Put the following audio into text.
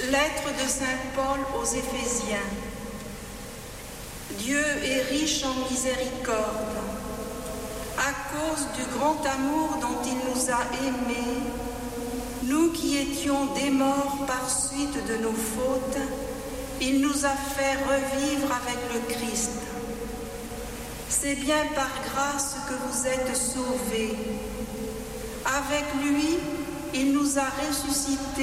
Lettre de Saint Paul aux Éphésiens. Dieu est riche en miséricorde. À cause du grand amour dont il nous a aimés, nous qui étions des morts par suite de nos fautes, il nous a fait revivre avec le Christ. C'est bien par grâce que vous êtes sauvés. Avec lui, il nous a ressuscités